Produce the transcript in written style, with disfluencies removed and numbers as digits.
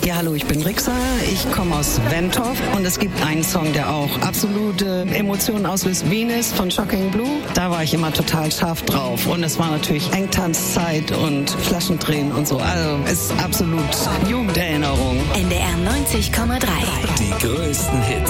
Ja, hallo, ich bin Rixa, ich komme aus Wentorf und es gibt einen Song, der auch absolute Emotionen auslöst, Venus von Shocking Blue. Da war ich immer total scharf drauf und es war natürlich Engtanzzeit und Flaschendrehen und so. Also es ist absolut Jugenderinnerung. NDR 90,3. Die größten Hits.